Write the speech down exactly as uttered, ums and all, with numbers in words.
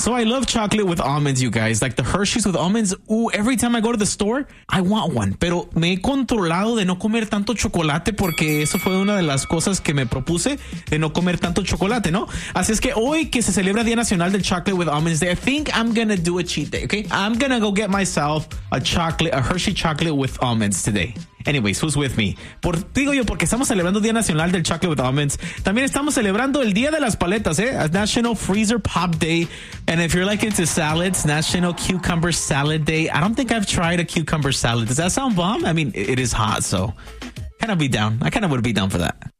So I love chocolate with almonds, you guys. Like the Hershey's with almonds. Ooh, every time I go to the store, I want one. Pero me he controlado de no comer tanto chocolate porque eso fue una de las cosas que me propuse, de no comer tanto chocolate, ¿no? Así es que hoy que se celebra Día Nacional del Chocolate with Almonds Day, I think I'm gonna do a cheat day, okay? I'm gonna go get myself a chocolate, a Hershey chocolate with almonds today. Anyways, who's with me? Por, digo yo, porque estamos celebrando Día Nacional del Chocolate with Almonds. También estamos celebrando el Día de las Paletas, eh? A National Freezer Pop Day. And if you're like into salads, National Cucumber Salad Day. I don't think I've tried a cucumber salad. Does that sound bomb? I mean, it is hot, so kind of be down. I kind of would be down for that.